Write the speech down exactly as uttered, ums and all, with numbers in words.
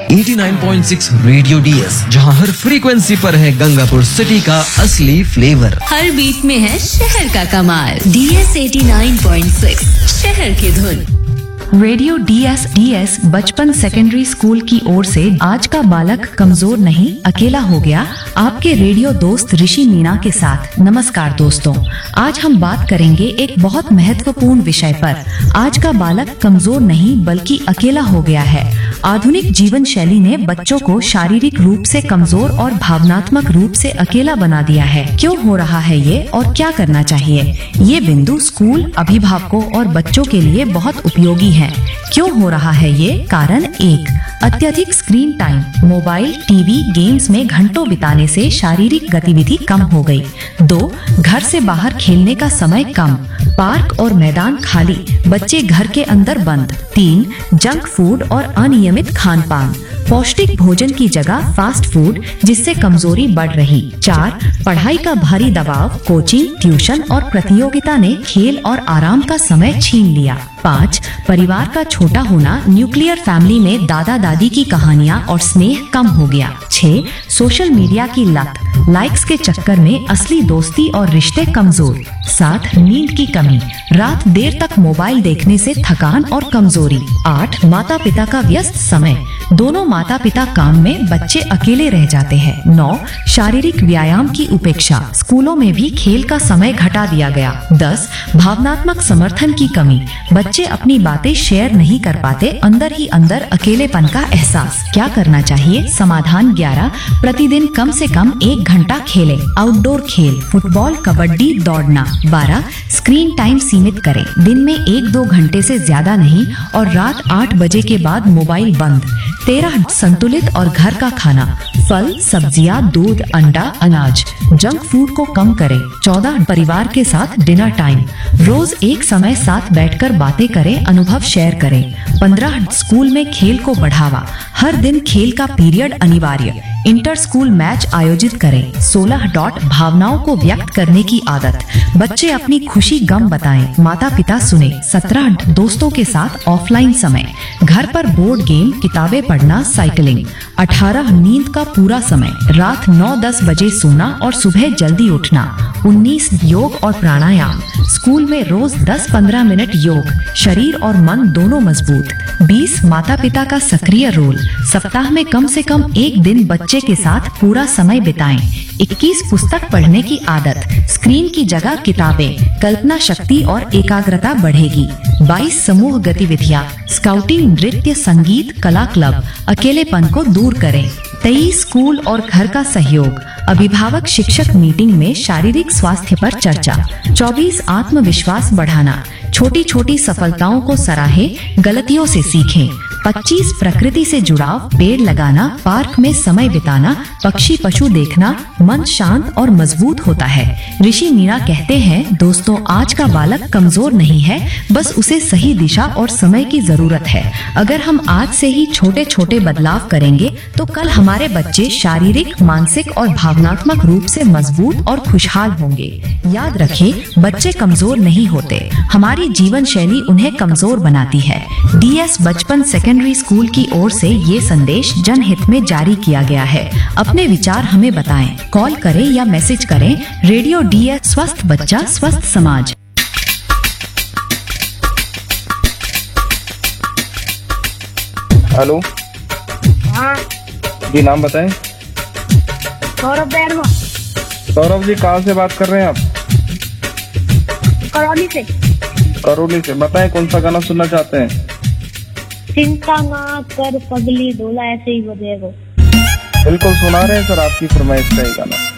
नवासी पॉइंट छह radio DS, जहां हर फ्रीक्वेंसी पर है गंगापुर सिटी का असली फ्लेवर। हर बीट में है शहर का कमाल। डीएस नवासी पॉइंट छह शहर की धुन। रेडियो डीएस डीएस बचपन सेकेंडरी स्कूल की ओर से आज का बालक कमजोर नहीं अकेला हो गया, आपके रेडियो दोस्त ऋषि मीणा के साथ। नमस्कार दोस्तों, आज हम बात करेंगे एक बहुत महत्वपूर्ण विषय पर। आज का बालक कमजोर नहीं बल्कि अकेला हो गया है। आधुनिक जीवन शैली ने बच्चों को शारीरिक रूप से कमजोर और भावनात्मक रूप से अकेला बना दिया है। क्यों हो रहा है ये और क्या करना चाहिए? ये बिंदु स्कूल, अभिभावकों और बच्चों के लिए बहुत उपयोगी है। क्यों हो रहा है ये? कारण एक, अत्यधिक screen time. Mobile, TV, games में घंटों बिताने से शारीरिक गतिविधि कम हो गई। दो, घर से बाहर खेलने का समय कम, पार्क और मैदान खाली, बच्चे घर के अंदर बंद। तीन, जंक फूड और अनियमित खान पान, पौष्टिक भोजन की जगह फास्ट फूड, जिससे कमजोरी बढ़ रही। चार, पढ़ाई का भारी दबाव, कोचिंग, ट्यूशन और प्रतियोगिता ने खेल और आराम का समय छीन लिया। पाँच, परिवार का छोटा होना, न्यूक्लियर फैमिली में दादा दादी की कहानियाँ और स्नेह कम हो गया। छह, सोशल मीडिया की लत, लाइक्स के चक्कर में असली दोस्ती और रिश्ते कमजोर। सात, नींद की कमी, रात देर तक मोबाइल देखने से थकान और कमजोरी। आठ, माता पिता का व्यस्त समय, दोनों माता पिता काम में, बच्चे अकेले रह जाते हैं। नौ, शारीरिक व्यायाम की उपेक्षा, स्कूलों में भी खेल का समय घटा दिया गया। दस, भावनात्मक समर्थन की कमी, बच्चे अपनी बातें शेयर नहीं कर पाते, अंदर ही अंदर अकेलेपन का एहसास। क्या करना चाहिए? समाधान ग्यारह, प्रतिदिन कम से कम एक घंटा खेलें, आउटडोर खेल, फुटबॉल, कबड्डी, दौड़ना। बारह, स्क्रीन टाइम सीमित करें, दिन में एक दो घंटे से ज्यादा नहीं और रात आठ बजे के बाद मोबाइल बंद। तेरह, संतुलित और घर का खाना, फल, सब्जियां, दूध, अंडा, अनाज, जंक फूड को कम करें। चौदह, परिवार के साथ डिनर टाइम, रोज एक समय साथ बैठकर बातें करें, अनुभव शेयर करें। पंद्रह, स्कूल में खेल को बढ़ावा, हर दिन खेल का पीरियड अनिवार्य, इंटर स्कूल मैच आयोजित करें। सोलह, डॉट भावनाओं को व्यक्त करने की आदत, बच्चे अपनी खुशी गम बताएं, माता पिता सुने। सत्रह, दोस्तों के साथ ऑफलाइन समय, घर पर बोर्ड गेम, किताबें पढ़ना, साइकिलिंग। अठारह, नींद का पूरा समय, रात नौ दस बजे सोना और सुबह जल्दी उठना। उन्नीस, योग और प्राणायाम, स्कूल में रोज दस पंद्रह मिनट योग, शरीर और मन दोनों मजबूत। बीस, माता पिता का सक्रिय रोल, सप्ताह में कम से कम एक दिन बच्चे के साथ पूरा समय बिताएं। इक्कीस, पुस्तक पढ़ने की आदत, स्क्रीन की जगह किताबें, कल्पना शक्ति और एकाग्रता बढ़ेगी। बाईस, समूह गतिविधियाँ, स्काउटिंग, नृत्य, संगीत, कला क्लब, अकेलेपन को दूर करें। तेईस, स्कूल और घर का सहयोग, अभिभावक शिक्षक मीटिंग में शारीरिक स्वास्थ्य पर चर्चा। चौबीस, आत्मविश्वास बढ़ाना, छोटी छोटी सफलताओं को सराहे, गलतियों से सीखें। पच्चीस, प्रकृति से जुड़ाव, पेड़ लगाना, पार्क में समय बिताना, पक्षी पशु देखना, मन शांत और मजबूत होता है। ऋषि मीणा कहते हैं, दोस्तों, आज का बालक कमजोर नहीं है, बस उसे सही दिशा और समय की जरूरत है। अगर हम आज से ही छोटे छोटे बदलाव करेंगे तो कल हमारे बच्चे शारीरिक, मानसिक और भावनात्मक रूप से मजबूत और खुशहाल होंगे। याद रखें, बच्चे कमजोर नहीं होते, हमारी जीवन शैली उन्हें कमजोर बनाती है। डीएस बचपन सेकेंडरी स्कूल की ओर से ये संदेश जनहित में जारी किया गया है। अपने विचार हमें बताएं, कॉल करें या मैसेज करें। रेडियो डीएस, स्वस्थ बच्चा स्वस्थ समाज। हेलो। हाँ जी, नाम बताएं। सौरभ बैरवा। सौरभ जी, कहाँ से बात कर रहे हैं आप? करौली से। करौली से। बताएं, कौन सा गाना सुनना चाहते हैं? चिंता ना कर पगली डोला, ऐसे ही बजेगा। बिल्कुल सुना रहे हैं सर, आपकी फरमाइश का ये गाना।